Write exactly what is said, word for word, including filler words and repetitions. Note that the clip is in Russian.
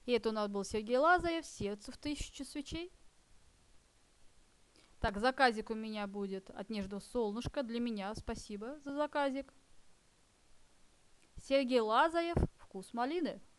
И это у нас был Сергей Лазарев, сердце в тысячу свечей. Так, заказик у меня будет от Нежного Солнышка. Для меня спасибо за заказик. Сергей Лазарев, вкус малины.